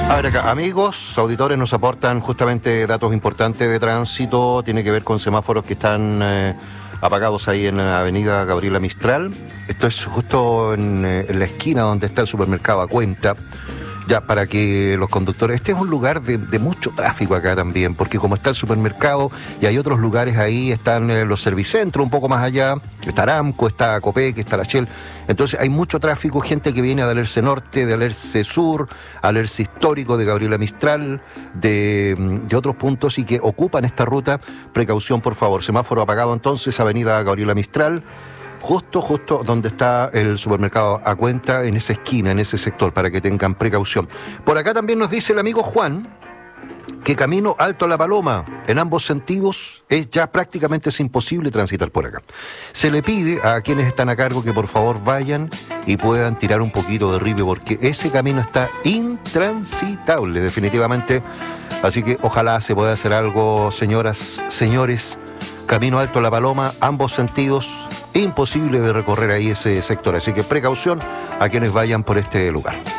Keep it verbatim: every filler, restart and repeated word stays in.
A ver acá, amigos, auditores nos aportan justamente datos importantes de tránsito, tiene que ver con semáforos que están eh, apagados ahí en la avenida Gabriela Mistral. Esto es justo en, eh, en la esquina donde está el supermercado A Cuenta. Ya, para que los conductores... Este es un lugar de, de mucho tráfico acá también, porque como está el supermercado y hay otros lugares ahí, están eh, los servicentros un poco más allá, está Aramco, está Copec, está la Shell. Entonces hay mucho tráfico, gente que viene de Alerce Norte, de Alerce Sur, Alerce Histórico, de Gabriela Mistral, de, de otros puntos y que ocupan esta ruta. Precaución, por favor. Semáforo apagado entonces, avenida Gabriela Mistral. Justo, justo donde está el supermercado A Cuenta, en esa esquina, en ese sector, para que tengan precaución. Por acá también nos dice el amigo Juan que camino Alto a la Paloma, en ambos sentidos, es ya prácticamente es imposible transitar por acá. Se le pide a quienes están a cargo que por favor vayan y puedan tirar un poquito de ripio, porque ese camino está intransitable, definitivamente. Así que ojalá se pueda hacer algo, señoras, señores. Camino Alto a la Paloma, ambos sentidos, imposible de recorrer ahí ese sector. Así que precaución a quienes vayan por este lugar.